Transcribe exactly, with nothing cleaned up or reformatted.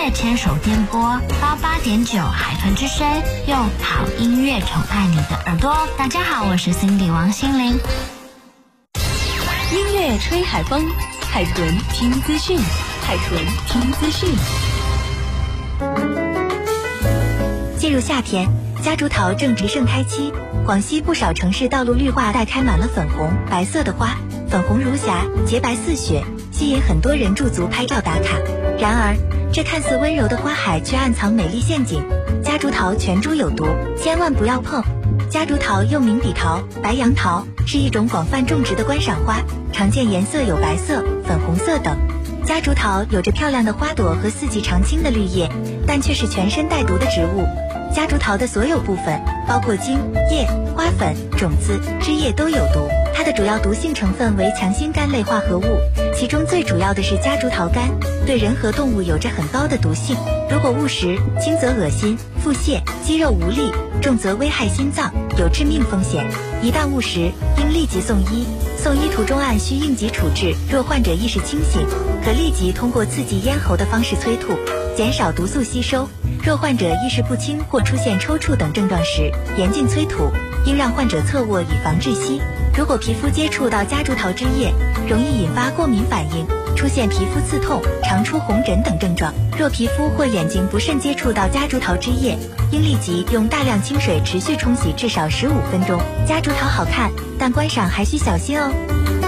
乐牵手电波八八点九海豚之声，用好音乐宠爱你的耳朵。大家好，我是 Cindy 王心凌。 音乐吹海风，海豚听资讯，海豚听资讯。 进入夏天，夹竹桃正值盛开期，广西不少城市道路绿化带开满了粉红、白色的花，粉红如霞，洁白似雪，吸引很多人驻足拍照打卡。然而，这看似温柔的花海却暗藏美丽陷阱，夹竹桃全株有毒，千万不要碰。夹竹桃又名笔桃、白杨桃，是一种广泛种植的观赏花，常见颜色有白色、粉红色等。夹竹桃有着漂亮的花朵和四季常青的绿叶，但却是全身带毒的植物。夹竹桃的所有部分，包括茎、叶、花粉、种子、枝叶都有毒。它的主要毒性成分为强心苷类化合物，其中最主要的是夹竹桃苷，对人和动物有着很高的毒性。如果误食，轻则恶心、腹泻、肌肉无力，重则危害心脏，有致命风险。一旦误食，应立即送医。送医途中按需应急处置，若患者意识清醒，可立即通过刺激咽喉的方式催吐，减少毒素吸收。若患者意识不清或出现抽搐等症状时，严禁催吐，应让患者侧卧以防窒息。如果皮肤接触到夹竹桃枝叶，容易引发过敏反应，出现皮肤刺痛、常出红疹等症状。若皮肤或眼睛不慎接触到夹竹桃枝叶，应立即用大量清水持续冲洗至少十五分钟。夹竹桃好看，但观赏还需小心哦。